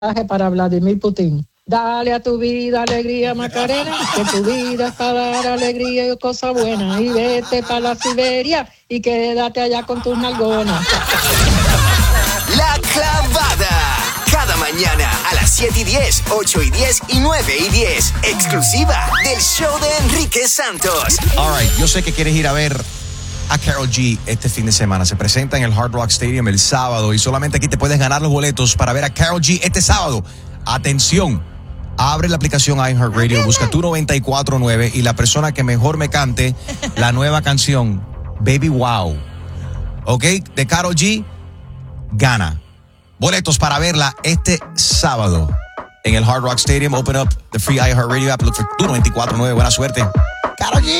para Vladimir Putin. Dale a tu vida alegría, Macarena, que tu vida es para dar alegría y cosas buenas. Y vete para la Siberia y quédate allá con tus nalgonas. La Clavada. Cada mañana a las 7:10, 8:10 y 9:10. Exclusiva del show de Enrique Santos. All right, yo sé que quieres ir a ver a Karol G este fin de semana. Se presenta en el Hard Rock Stadium el sábado y solamente aquí te puedes ganar los boletos para ver a Karol G este sábado. Atención, abre la aplicación iHeartRadio, busca tu 94.9 y la persona que mejor me cante la nueva canción Baby Wow, ¿ok? De Karol G, gana. Boletos para verla este sábado en el Hard Rock Stadium. Open up the free iHeartRadio app, look for tu 94.9. Buena suerte. Karol G.